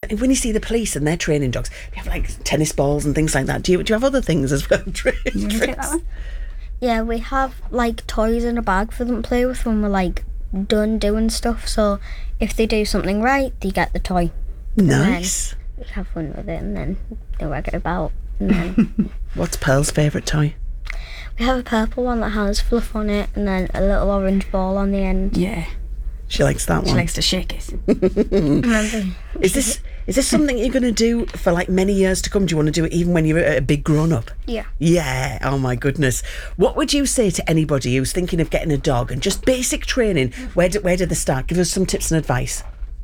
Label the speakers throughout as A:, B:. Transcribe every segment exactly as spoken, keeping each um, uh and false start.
A: when you see the police and they're training dogs, they have like tennis balls and things like that. Do you, do you have other things as well?
B: You want to take that one?
C: Yeah, we have like toys in a bag for them to play with when we're like done doing stuff. So if they do something right, they get the toy.
A: Nice.
C: We have fun with it and then they work it about. And then
A: What's Pearl's favourite toy?
C: we have a purple one that has fluff on it and then a little orange ball on the end.
B: Yeah.
A: She likes that
B: She
A: one.
B: likes to shake it.
C: Remember?
A: Is this is this something you're going to do for like many years to come? Do you want to do it even when you're a big grown up?
C: Yeah.
A: Yeah. Oh my goodness. What would you say to anybody who's thinking of getting a dog and just basic training? Where do, where do they start? Give us some tips and advice.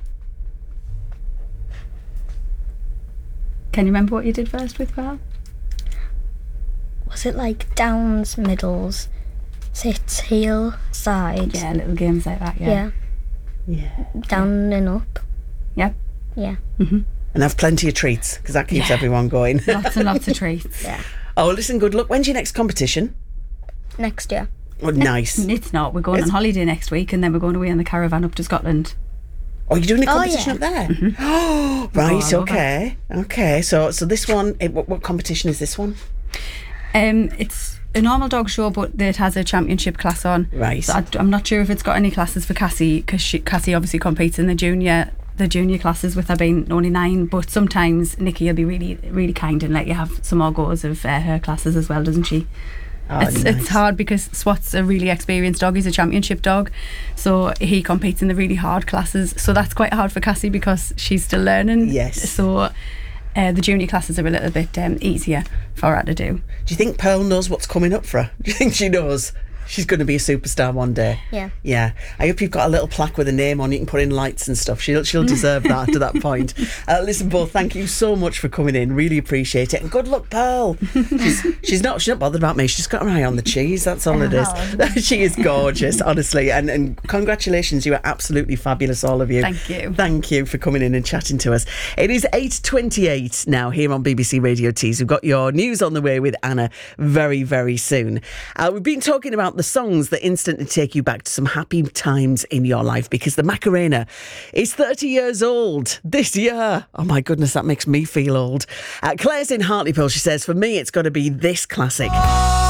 B: Can you remember what you did first with Pearl?
C: Was it like downs, middles, sits, heel, sides?
B: Yeah, little games like that, yeah.
C: Yeah.
A: Yeah.
C: Down and up.
B: Yeah.
C: Yeah.
A: And have plenty of treats because that keeps
B: Yeah.
A: everyone going.
B: Lots and lots of treats.
C: Yeah.
A: Oh, listen, good luck. When's your next competition?
C: Next year.
A: Oh, nice.
B: It's not. We're going
A: It's-
B: on holiday next week and then we're going away in the caravan up to Scotland.
A: Oh, you're doing a
C: Oh,
A: competition
C: yeah.
A: up there? Oh, right,
B: Oh, I love
A: okay. Okay, so so this one, eh, what, what competition is this one?
B: Um, it's a normal dog show, but it has a championship class on.
A: Right.
B: So I, I'm not sure if it's got any classes for Cassie because Cassie obviously competes in the junior the junior classes with her being only nine. But sometimes Nikki will be really really kind and let you have some more goes of uh, her classes as well, doesn't she?
A: Oh,
B: it's,
A: nice.
B: it's hard because Swat's a really experienced dog. He's a championship dog, so he competes in the really hard classes. So that's quite hard for Cassie because she's still learning.
A: Yes.
B: So uh, the junior classes are a little bit um, easier for her to do.
A: Do you think Pearl knows what's coming up for her? Do you think she knows she's going to be a superstar one day?
C: Yeah.
A: Yeah. I hope you've got a little plaque with a name on. You can put in lights and stuff. She'll she'll deserve that to that point. Uh, listen, both, thank you so much for coming in. Really appreciate it. And good luck, Pearl. She's she's not she's not bothered about me. She's got her eye on the cheese. That's all it is. She is gorgeous, honestly. And and congratulations. You are absolutely fabulous, all of you.
B: Thank you.
A: Thank you for coming in and chatting to us. It is eight twenty-eight now here on B B C Radio Tees. We've got your news on the way with Anna very, very soon. Uh, we've been talking about the songs that instantly take you back to some happy times in your life because the Macarena is thirty years old this year. Oh my goodness, that makes me feel old. Uh, Claire's in Hartlepool. She says, for me, it's got to be this classic.